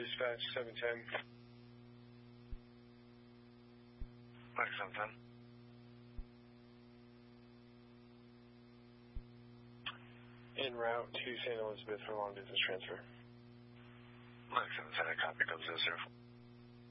dispatch 710. Mike 710. En route to St. Elizabeth for long distance transfer. Mike 710, I copy, 004.